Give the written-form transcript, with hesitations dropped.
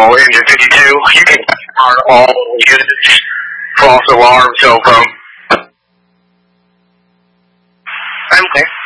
engine 52. You can start all units, false alarm, cell phone. I'm clear.